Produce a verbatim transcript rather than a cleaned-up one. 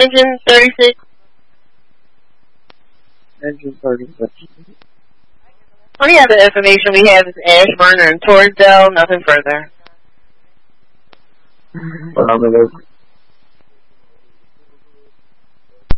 Engine thirty-six. Engine thirty-six. Only other information we have is Ashburn and Torresdale, nothing further. Well, I mean,